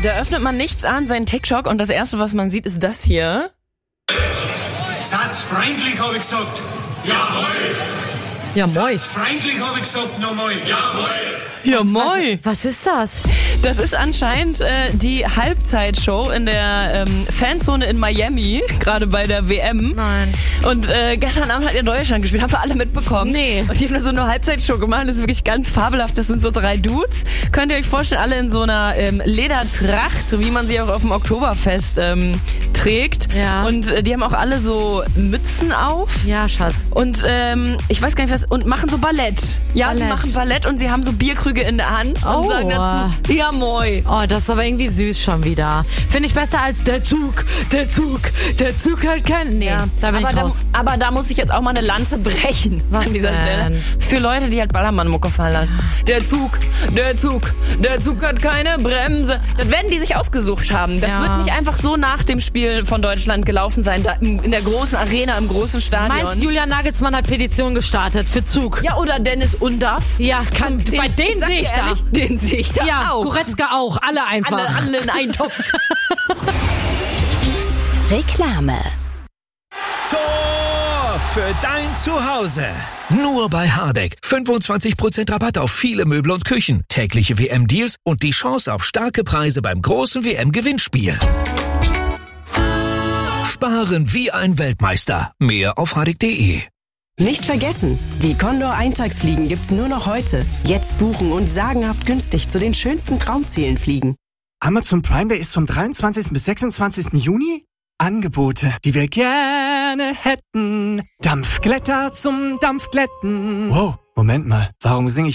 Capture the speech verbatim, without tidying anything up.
Da öffnet man nichts an, sein TikTok, und das erste, was man sieht, ist das hier. Satz freundlich, habe ich gesagt. Jawohl. Ja, moi. Freundlich, habe ich gesagt, nochmal. Jawohl. Ja, moi. Was, was ist das? Das ist anscheinend äh, die Halbzeitshow in der ähm, Fanzone in Miami, gerade bei der W M. Nein. Und äh, gestern Abend hat ja Deutschland gespielt, haben wir alle mitbekommen. Nee. Und die haben da so eine Halbzeitshow gemacht, das ist wirklich ganz fabelhaft. Das sind so drei Dudes. Könnt ihr euch vorstellen, alle in so einer ähm, Ledertracht, so wie man sie auch auf dem Oktoberfest ähm, trägt. Ja. Und äh, die haben auch alle so Mützen auf. Ja, Schatz. Und ähm, ich weiß gar nicht was, und machen so Ballett. Ja, Ballett. sie machen Ballett und sie haben so Bierkrüge in der Hand und Oh. sagen dazu, ja moi. Oh, das ist aber irgendwie süß schon wieder. Finde ich besser als der Zug, der Zug, der Zug hat keinen... Nee, Ja, da bin aber, ich da, raus. aber da muss ich jetzt auch mal eine Lanze brechen. Was an dieser denn? Stelle. Für Leute, die halt Ballermann-Mucke fallen. Der Zug, der Zug, der Zug hat keine Bremse. Das werden die sich ausgesucht haben. Das Ja. wird nicht einfach so nach dem Spiel von Deutschland gelaufen sein, da in, in der großen Arena, im großen Stadion. Meinst Julian Nagelsmann hat Petition gestartet für Zug? Ja, oder Dennis Undaff. Ja, kann, Den- bei ich denen sag sehe ich dir da. ehrlich, den sehe ich da Ja, auch. Goretzka auch. Alle einfach. Alle, alle in einen Topf. Reklame. Tor für dein Zuhause. Nur bei Hardegg. fünfundzwanzig Prozent Rabatt auf viele Möbel und Küchen, tägliche W M-Deals und die Chance auf starke Preise beim großen W M-Gewinnspiel. Sparen wie ein Weltmeister. Mehr auf hardegg punkt de. Nicht vergessen, die Condor Eintagsfliegen gibt's nur noch heute. Jetzt buchen und sagenhaft günstig zu den schönsten Traumzielen fliegen. Amazon Prime Day ist vom dreiundzwanzigsten bis sechsundzwanzigsten Juni. Angebote, die wir gerne hätten. Dampfglätter zum Dampfglätten. Wow, Moment mal, warum singe ich